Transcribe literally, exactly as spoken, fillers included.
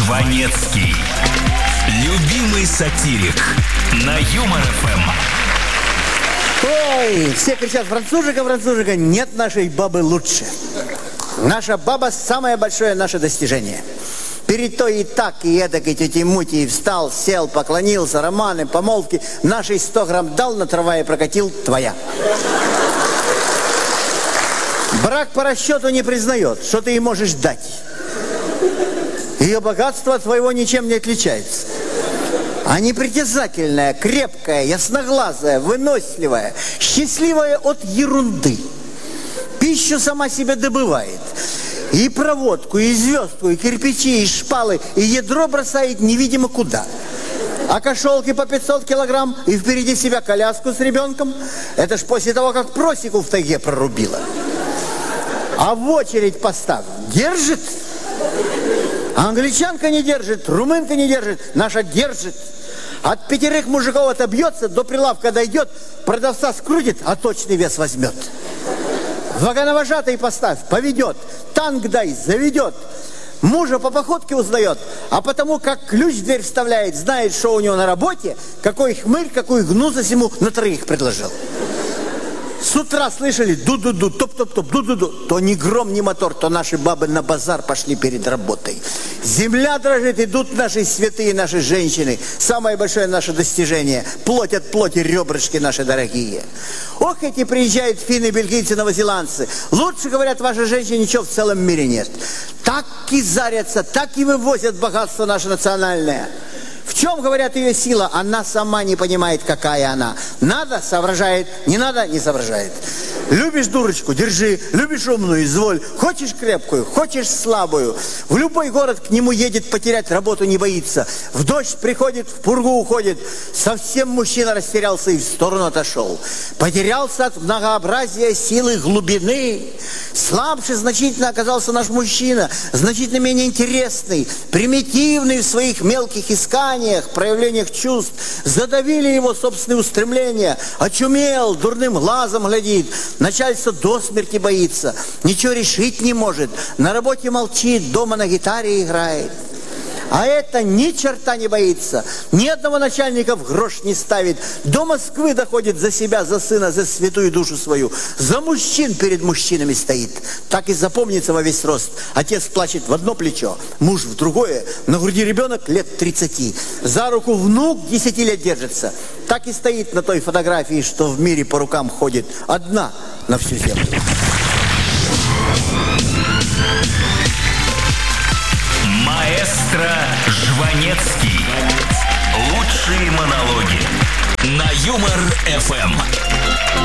Жванецкий. Любимый сатирик на Юмор ФМ. Ой, все кричат: францужика, францужика, нет нашей бабы лучше. Наша баба самое большое наше достижение. Перед той и так, и эдак, и тети Мути, встал, сел, поклонился, романы, помолвки. Нашей сто грамм дал, на трамвае прокатил, твоя. Брак по расчету не признает, что ты ей можешь дать. Ее богатство от твоего ничем не отличается. А непритязательная, крепкая, ясноглазая, выносливая, счастливая от ерунды. Пищу сама себе добывает. И проводку, и звездку, и кирпичи, и шпалы, и ядро бросает невидимо куда. А кошелки по пятьсот килограмм, и впереди себя коляску с ребенком. Это ж после того, как просеку в тайге прорубила. А в очередь поставь. Держит. А англичанка не держит, румынка не держит, наша держит. От пятерых мужиков отобьется, до прилавка дойдет, продавца скрутит, а точный вес возьмет. Вагоновожатый поставь, поведет, танк дай, заведет. Мужа по походке узнает, а потому как ключ в дверь вставляет, знает, что у него на работе, какой хмырь, какую гнусность ему на троих предложил. С утра слышали ду-ду-ду, топ-топ-топ, ду-ду-ду. То ни гром, ни мотор, то наши бабы на базар пошли перед работой. Земля дрожит, идут наши святые, наши женщины. Самое большое наше достижение. Плоть от плоти, ребрышки наши дорогие. Ох, эти приезжают финны, бельгийцы, новозеландцы. Лучше, говорят, ваши женщины ничего в целом мире нет. Так и зарятся, так и вывозят богатство наше национальное. В чем, говорят, ее сила? Она сама не понимает, какая она. Надо — соображает, не надо — не соображает. Любишь дурочку — держи, любишь умную — изволь. Хочешь крепкую, хочешь слабую. В любой город к нему едет, потерять работу не боится. В дождь приходит, в пургу уходит. Совсем мужчина растерялся и в сторону отошел. Потерялся от многообразия силы глубины. Слабше значительно оказался наш мужчина, значительно менее интересный, примитивный в своих мелких исканиях, проявлениях чувств. Задавили его собственные устремления. Очумел, дурным глазом глядит. Начальство до смерти боится, ничего решить не может, на работе молчит, дома на гитаре играет. А это ни черта не боится, ни одного начальника в грош не ставит, до Москвы доходит за себя, за сына, за святую душу свою, за мужчин перед мужчинами стоит. Так и запомнится во весь рост. Отец плачет в одно плечо, муж в другое, на груди ребенок лет тридцати, за руку внук десяти лет держится. Так и стоит на той фотографии, что в мире по рукам ходит, одна на всю землю. Маэстро Жванецкий. Лучшие монологи на Юмор ФМ.